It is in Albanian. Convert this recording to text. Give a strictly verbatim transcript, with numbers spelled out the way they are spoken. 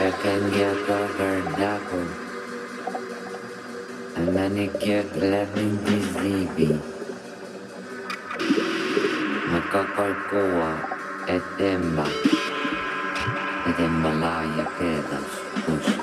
Pequeña Governaco, Ananikia Glavindisibi, Makakalkoa, Etemba, Etembalaya Kedas, Us.